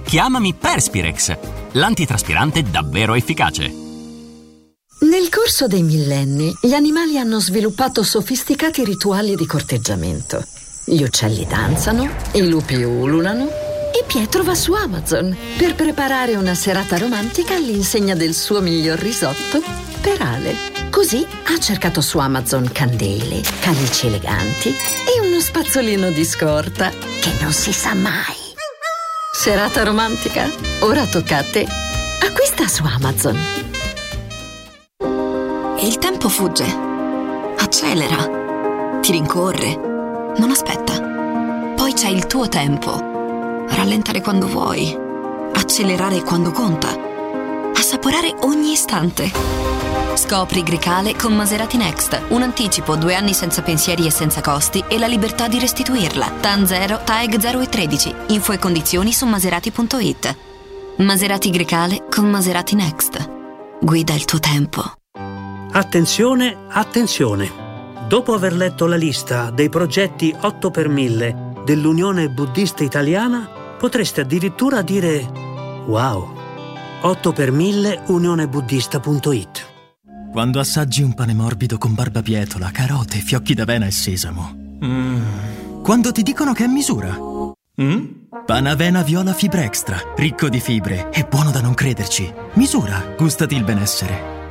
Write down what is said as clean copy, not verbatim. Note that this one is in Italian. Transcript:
Chiamami Perspirex, l'antitraspirante davvero efficace. Nel corso dei millenni, gli animali hanno sviluppato sofisticati rituali di corteggiamento. Gli uccelli danzano, i lupi ululano e Pietro va su Amazon per preparare una serata romantica all'insegna del suo miglior risotto per Ale. Così ha cercato su Amazon candele, calici eleganti e uno spazzolino di scorta che non si sa mai. Serata romantica? Ora tocca a te. Acquista su Amazon. E il tempo fugge, accelera, ti rincorre, non aspetta. Poi c'è il tuo tempo. Rallentare quando vuoi, accelerare quando conta, assaporare ogni istante. Scopri Grecale con Maserati Next. Un anticipo, 2 anni senza pensieri e senza costi e la libertà di restituirla. TAN 0, TAEG 0 e 13. Info e condizioni su maserati.it. Maserati Grecale con Maserati Next. Guida il tuo tempo. Attenzione, attenzione! Dopo aver letto la lista dei progetti 8 per 1000 dell'Unione Buddista Italiana, potreste addirittura dire wow! 8 per 1000 unionebuddista.it. Quando assaggi un pane morbido con barbabietola, carote, fiocchi d'avena e sesamo. Quando ti dicono che è a misura. Panavena Viola Fibra Extra, ricco di fibre e buono da non crederci. Misura, gustati il benessere.